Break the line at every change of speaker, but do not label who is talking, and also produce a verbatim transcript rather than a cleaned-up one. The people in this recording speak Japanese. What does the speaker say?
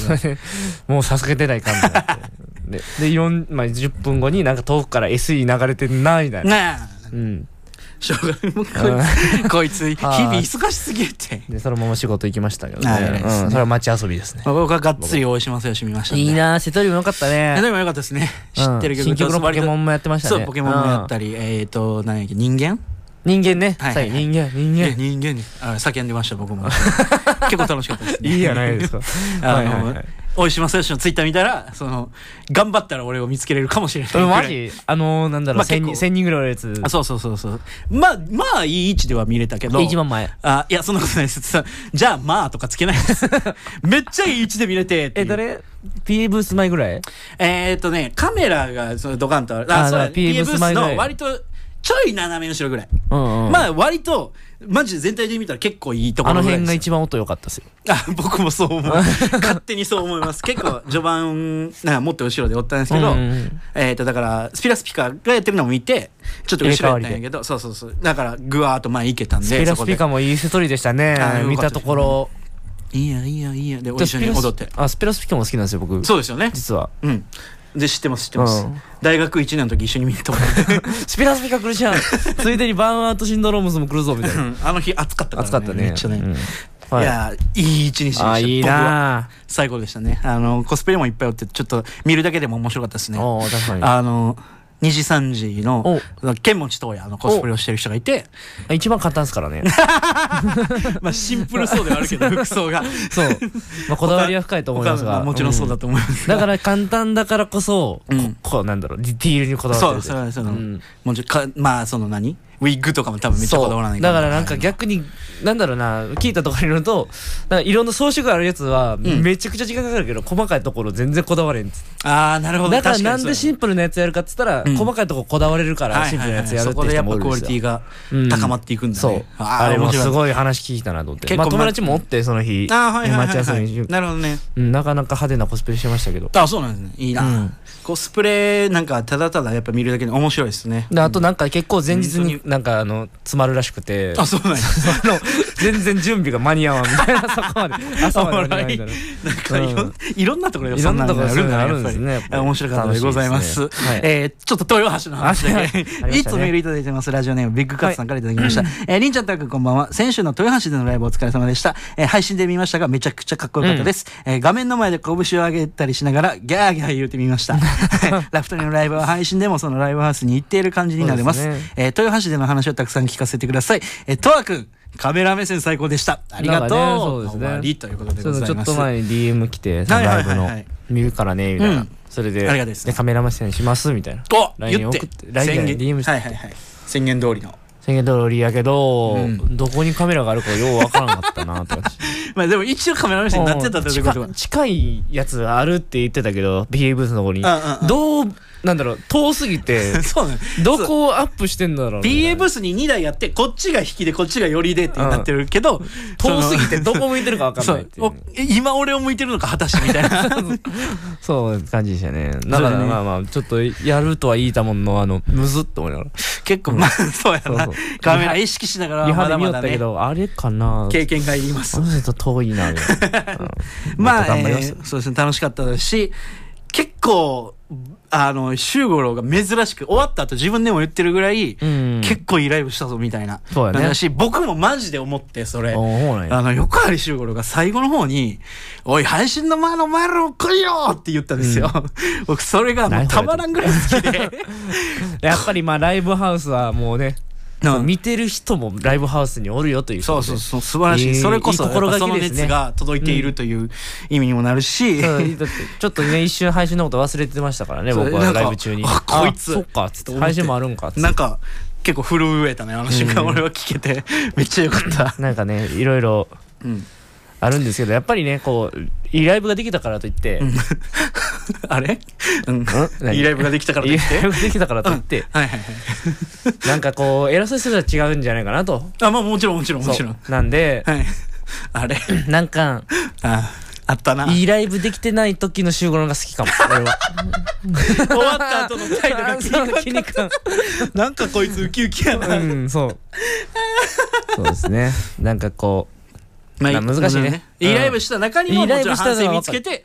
もう捧げてない感じになってで, でよん、まあ、じゅっぷんごになんか遠くから エスイー 流れてんなみたいな、
ね
え、うん、
しょうがないこいつ日々忙しすぎるって
でそのまま仕事行きましたけどね、
ね、
うん、それは街遊びですね。
僕はがっつり大島選手見ましたね。
いいな、瀬戸りもよかったね。
瀬戸りもよかったですね。知ってる曲、
新曲のポケモンもやってましたね。
そう、ポケモンもやったり、えっと何やっけ、人間
人間ね、
はいはいはい、
人間人間
人間にあ叫んでました僕も結構楽しかったですね。
いいやないですかあの、はいはいはい、
大島選手のツイッター見たらその頑張ったら俺を見つけれるかもしれないぐらい。
マジあのー、なんだろう、まあ、せんにんぐらいのやつ。
あ、そうそうそうそう。まあまあいい位置では見れたけど
一番前。
あ、いやそんなことないです。じゃあまあとかつけないですめっちゃいい位置で見れて
え誰 ピー ブース前ぐらい。
えーっとねカメラがそのドカンとある。あ、そうだ
ピー ブース前ぐらい
の割とちょい斜め後ろぐらい、
うんうん、ま
まあ割とマジで全体で見たら結構いいところぐらいです。
あの辺が一番音良かったですよ。
あ、僕もそう思う勝手にそう思います。結構序盤なんかもっと後ろでおったんですけど、うんうん、えっとだからスピラスピカがやってるのも見てちょっと後ろやったんやけど、そうそうそう、だからグワーッと前行けたんで、
スピラスピカもいいセトリでしたね。見たところ
いいやいいやいいやで一緒に踊って。
あ、スピラスピカも好きなんですよ僕。
そうですよね
実は。
うん。で知ってます知ってます、うん、大学いちねんの時一緒に見た
スピラスピカ来るじゃんついでにバーンアウトシンドロームスも来るぞみたいな
あの日暑かったからね。
暑かったね
めっちゃね、
うん
はい、いやいい一日でした。
あ、いいな、
最高でしたね。あのコスプレもいっぱいおってちょっと見るだけでも面白かったですね。
お確かに。
あのにじさんじの剣持東也のコスプレをしてる人がいて、
一番簡単ですからね
まあシンプルそうではあるけど服装がそう、
まあ、こだわりは深いと思いますが、
もちろんそうだと思います、
うん、だから簡単だからこそ、うん、ここなんだろうディティールにこだわってる。
そうそうそう、うん、もちろんかまあその何ウィッグとかも多分めっちゃこだわらないから。
だからなんか逆になんだろうな、聞いたところによるとなんかいろんな装飾があるやつはめちゃくちゃ時間かかるけど、うん、細かいところ全然こだわれんっつって。
ああなるほど。
だからなんでシンプルなやつやるかっつったら、うん、細かいところこだわれるからシンプルなやつやるって人もいるんですよ。そこでやっぱクオリティが
高まっていくんだね、うん、そう
ああれもすごい話聞いたなと思って。まあ友達もおってその日待ち遊びに。
なるほどね、
うん、なかなか派手なコスプレしてましたけど。
あ、そうなんですね。いいな、うん、コスプレなんかただただやっぱ見るだけで面白いですね。
であとなんか結構前日になんかあの詰まるらしくて、
あ、そうなんや
全然準備が間に合わんみたいなそこまで朝まで間に合わんみたいな。
なんかいろんいろんなところでそんなのがあるんだね。あるんですね。面白かったでございます。えちょっと豊橋の話だけいつメールいただいてます。ラジオネームビッグカツさんからいただきました。えりんちゃんたくこんばんは。先週の豊橋でのライブお疲れ様でした。配信で見ましたがめちゃくちゃかっこよかったです。画面の前で拳を上げたりしながらギャーギャー言うてみました。ラフトリのライブは配信でもそのライブハウスに行っている感じになれます。豊橋での話をたくさん聞かせてください。えとわくんカメラ目線最高でした。ありがとう。そうですね。終わりということでございます。
ちょっと前に ディーエム 来てライブの見るからねみたいな。それでカメラ目線しますみたいな。
お、言って。
ライン ディーエム して。
はいはいはい。宣言通りの。
宣言通りやけどどこにカメラがあるかようわからなかったなと。
まあでも一応カメラ目線になってたってことは
近いやつあるって言ってたけど ピー ブースの方にどうなんだろう遠すぎてどこをアップしてんだろう。
ピーエー ブースににだいやってこっちが引きでこっちが寄りでってなってるけど
遠すぎてどこ向いてるか分かんないっていう。
今俺を向いてるのか果たしてみたいな
そういう感じでしたね。だからまあまあちょっとやるとは言いたもんのあのむずっと思いながら
結構まあそうやなカメラ意識しながらまだまだね
あれかな
経験がいります。
ちょっと遠いな
まあそうですね楽しかったですし結構あの周五郎が珍しく終わった後自分でも言ってるぐらい、うん、結構いいライブしたぞみたいな。
そうやね。
だし僕もマジで思ってそれあの横張周五郎が最後の方に「おい配信の前のお前ら来いよ!」って言ったんですよ、うん、僕それがもうたまらんぐらい好きで
やっぱりまあライブハウスはもうね見てる人もライブハウスにおるよという。
そうそうそう素晴らしい。それこそその熱が届いているという意味にもなるし、
だってちょっとね一瞬配信のこと忘れてましたからね僕はライブ中に。
あこいつ
そっかっつって配信もあるんかっつって
なんか結構震えたねあの瞬間。俺は聞けてめっちゃよかった。
なんかねいろいろあるんですけどやっぱりねこういいライブができたからといって
あれいいライブができたからといっていいライブが
できたからといってなんかこう偉そうにするとは違うんじゃないかなと。
あまあもちろんもちろんもちろん
なんで
あれ
なんか
ああったな。
いいライブできてない時の集合のが好きかも俺は。
終わった後の態度が気にかんなんかこいつウキウキやな。
うんそうそうですね。なんかこうまあ難しいね。
いいライブした中にももちろん反省見つけて